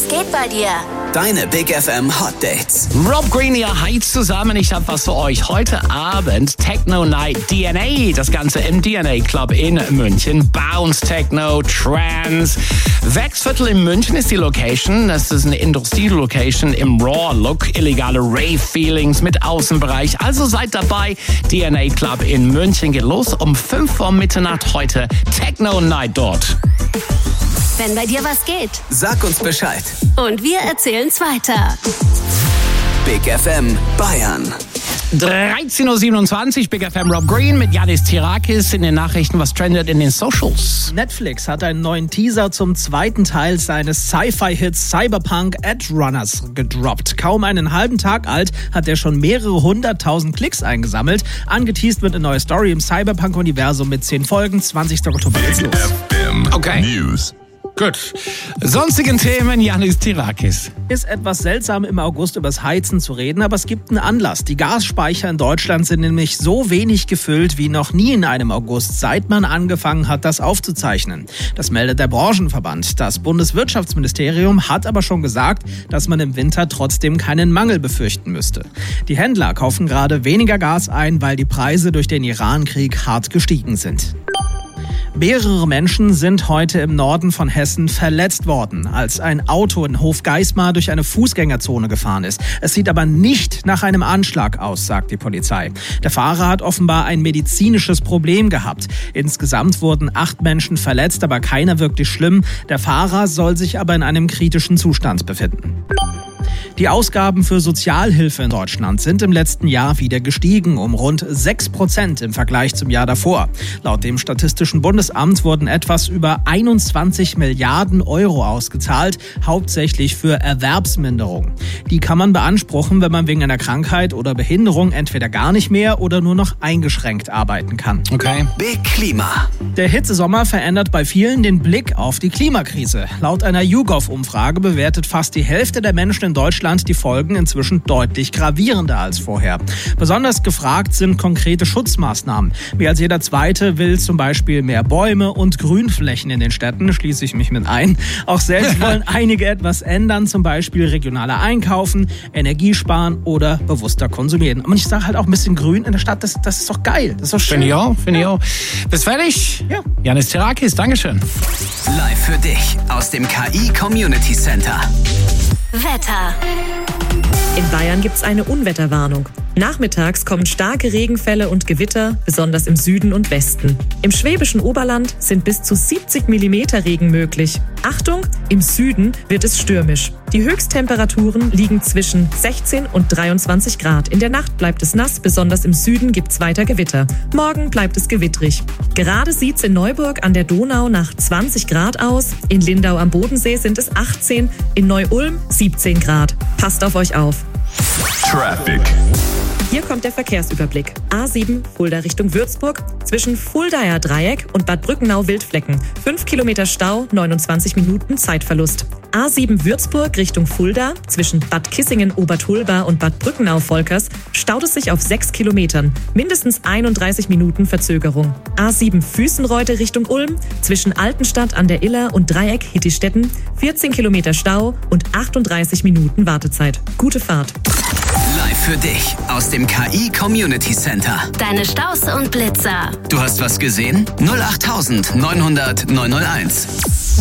geht bei dir? Deine Big FM Hot Dates. Rob Green, ihr heizt zusammen. Ich habe was für euch. Heute Abend Techno Night DNA. Das Ganze im DNA Club in München. Bounce, Techno, Trance. Wechsviertel in München ist die Location. Das ist eine Industrie-Location im Raw-Look. Illegale Rave-Feelings mit Außenbereich. Also seid dabei. DNA Club in München geht los um 5 vor Mitternacht heute. Techno Night dort. Wenn bei dir was geht. Sag uns Bescheid. Und wir erzählen's weiter. Big FM Bayern. 13.27 Uhr, Big FM Rob Green mit Yannis Tirakis in den Nachrichten. Was trendet in den Socials? Netflix hat einen neuen Teaser zum zweiten Teil seines Sci-Fi-Hits Cyberpunk Edge Runners gedroppt. Kaum einen halben Tag alt hat er schon mehrere 100.000 Klicks eingesammelt. Angeteased wird eine neue Story im Cyberpunk-Universum mit 10 Folgen. 20. Oktober geht's los. Okay. News. Gut. Sonstigen Themen, Yannis Tirakis. Ist etwas seltsam, im August übers Heizen zu reden, aber es gibt einen Anlass. Die Gasspeicher in Deutschland sind nämlich so wenig gefüllt wie noch nie in einem August, seit man angefangen hat, das aufzuzeichnen. Das meldet der Branchenverband. Das Bundeswirtschaftsministerium hat aber schon gesagt, dass man im Winter trotzdem keinen Mangel befürchten müsste. Die Händler kaufen gerade weniger Gas ein, weil die Preise durch den Iran-Krieg hart gestiegen sind. Mehrere Menschen sind heute im Norden von Hessen verletzt worden, als ein Auto in Hofgeismar durch eine Fußgängerzone gefahren ist. Es sieht aber nicht nach einem Anschlag aus, sagt die Polizei. Der Fahrer hat offenbar ein medizinisches Problem gehabt. Insgesamt wurden 8 Menschen verletzt, aber keiner wirklich schlimm. Der Fahrer soll sich aber in einem kritischen Zustand befinden. Die Ausgaben für Sozialhilfe in Deutschland sind im letzten Jahr wieder gestiegen, um rund 6% im Vergleich zum Jahr davor. Laut dem Statistischen Bundesamt wurden etwas über 21 Milliarden Euro ausgezahlt, hauptsächlich für Erwerbsminderung. Die kann man beanspruchen, wenn man wegen einer Krankheit oder Behinderung entweder gar nicht mehr oder nur noch eingeschränkt arbeiten kann. Okay. Big Klima. Der Hitzesommer verändert bei vielen den Blick auf die Klimakrise. Laut einer YouGov-Umfrage bewertet fast die Hälfte der Menschen in Deutschland die Folgen inzwischen deutlich gravierender als vorher. Besonders gefragt sind konkrete Schutzmaßnahmen. Mehr als jeder Zweite will zum Beispiel mehr Bäume und Grünflächen in den Städten, schließe ich mich mit ein. Auch selbst wollen einige etwas ändern, zum Beispiel regionaler einkaufen, Energie sparen oder bewusster konsumieren. Und ich sage halt auch ein bisschen Grün in der Stadt, das ist doch geil, das ist doch schön. Finde ich auch. Bist fertig? Ja. Yannis Tirakis, Dankeschön. Live für dich aus dem KI Community Center. Wetter. In Bayern gibt's eine Unwetterwarnung. Nachmittags kommen starke Regenfälle und Gewitter, besonders im Süden und Westen. Im schwäbischen Oberland sind bis zu 70 mm Regen möglich. Achtung, im Süden wird es stürmisch. Die Höchsttemperaturen liegen zwischen 16 und 23 Grad. In der Nacht bleibt es nass, besonders im Süden gibt's weiter Gewitter. Morgen bleibt es gewittrig. Gerade sieht's in Neuburg an der Donau nach 20 Grad aus. In Lindau am Bodensee sind es 18, in Neu-Ulm 17 Grad. Passt auf euch auf. Traffic. Hier kommt der Verkehrsüberblick. A7 Fulda Richtung Würzburg, zwischen Fuldaer Dreieck und Bad Brückenau-Wildflecken. 5 Kilometer Stau, 29 Minuten Zeitverlust. A7 Würzburg Richtung Fulda, zwischen Bad Kissingen-Obertulba und Bad Brückenau-Volkers, staut es sich auf 6 Kilometern. Mindestens 31 Minuten Verzögerung. A7 Füßenreute Richtung Ulm, zwischen Altenstadt an der Iller und Dreieck Hittistetten, 14 Kilometer Stau und 38 Minuten Wartezeit. Gute Fahrt. Live für dich aus dem KI Community Center. Deine Staus und Blitzer. Du hast was gesehen? 08900 901.